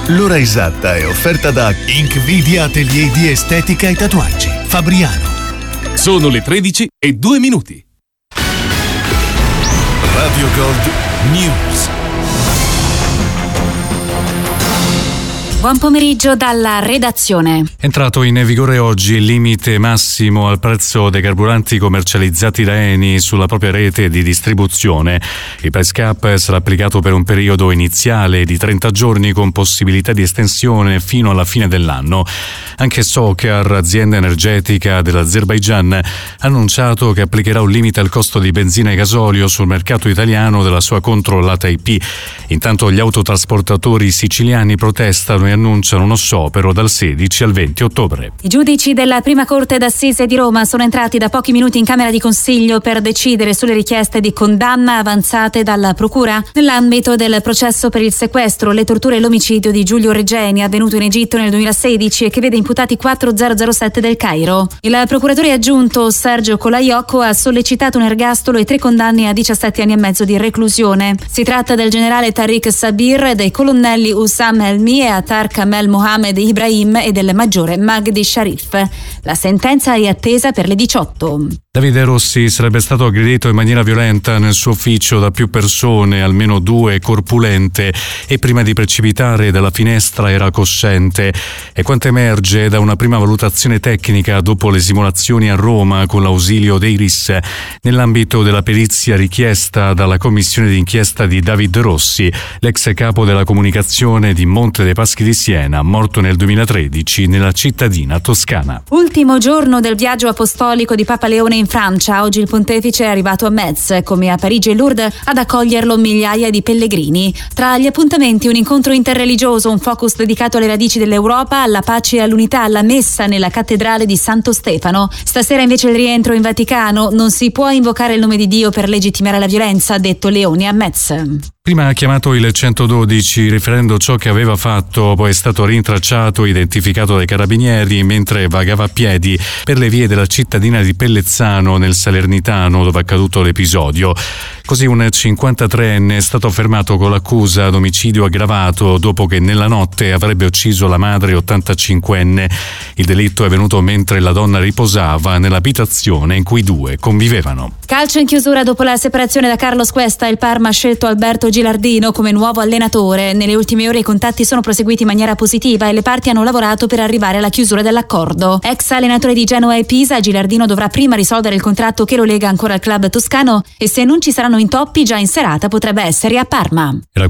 L'ora esatta è offerta da Inkvidia Atelier di Estetica e Tatuaggi, Fabriano. Sono le 13:02. Radio Gold News. Buon pomeriggio dalla redazione. Entrato in vigore oggi il limite massimo al prezzo dei carburanti commercializzati da Eni sulla propria rete di distribuzione. Il price cap sarà applicato per un periodo iniziale di 30 giorni con possibilità di estensione fino alla fine dell'anno. Anche Sokar, azienda energetica dell'Azerbaigian, ha annunciato che applicherà un limite al costo di benzina e gasolio sul mercato italiano della sua controllata IP. Intanto gli autotrasportatori siciliani protestano e annunciano uno sciopero dal 16 al 20 ottobre. I giudici della Prima Corte d'Assise di Roma sono entrati da pochi minuti in Camera di Consiglio per decidere sulle richieste di condanna avanzate dalla Procura nell'ambito del processo per il sequestro, le torture e l'omicidio di Giulio Regeni, avvenuto in Egitto nel 2016 e che vede imputati 4007 del Cairo. Il procuratore aggiunto Sergio Colaiocco ha sollecitato un ergastolo e 3 condanne a 17 anni e mezzo di reclusione. Si tratta del generale Tariq Sabir, dei colonnelli Hussam Helmi e Attar Kamel Mohamed Ibrahim e del maggiore Magdi Sharif. La sentenza è attesa per le 18. Davide Rossi sarebbe stato aggredito in maniera violenta nel suo ufficio da più persone, almeno 2 corpulente, e prima di precipitare dalla finestra era cosciente. E quanto emerge da una prima valutazione tecnica dopo le simulazioni a Roma con l'ausilio dei RIS, nell'ambito della perizia richiesta dalla commissione d'inchiesta di David Rossi, l'ex capo della comunicazione di Monte dei Paschi di Siena, morto nel 2013 nella cittadina toscana. Ultimo giorno del viaggio apostolico di Papa Leone in Francia. Oggi il pontefice è arrivato a Metz, come a Parigi e Lourdes, ad accoglierlo migliaia di pellegrini. Tra gli appuntamenti un incontro interreligioso, un focus dedicato alle radici dell'Europa, alla pace e all'unità, alla messa nella cattedrale di Santo Stefano. Stasera invece il rientro in Vaticano. Non si può invocare il nome di Dio per legittimare la violenza, ha detto Leone a Metz. Prima ha chiamato il 112 riferendo ciò che aveva fatto, poi è stato rintracciato e identificato dai carabinieri mentre vagava a piedi per le vie della cittadina di Pellezzano nel Salernitano, dove è accaduto l'episodio. Così un 53enne è stato fermato con l'accusa d'omicidio aggravato dopo che nella notte avrebbe ucciso la madre 85enne. Il delitto è avvenuto mentre la donna riposava nell'abitazione in cui 2 convivevano. Calcio in chiusura dopo la separazione da Carlos Cuesta, il Parma ha scelto Alberto Gilardino come nuovo allenatore. Nelle ultime ore i contatti sono proseguiti in maniera positiva e le parti hanno lavorato per arrivare alla chiusura dell'accordo. Ex allenatore di Genoa e Pisa, Gilardino dovrà prima risolvere il contratto che lo lega ancora al club toscano e se non ci saranno intoppi già in serata potrebbe essere a Parma.